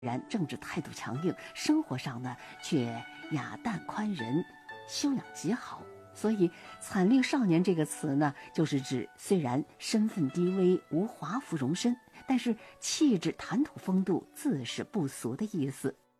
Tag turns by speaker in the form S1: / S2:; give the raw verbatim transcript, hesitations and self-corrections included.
S1: 然政治态度强硬，生活上呢却雅淡宽仁，修养极好。所以惨令少年这个词呢，就是指虽然身份低微，无华服容身，但是气质谈吐风度自是不俗的意思。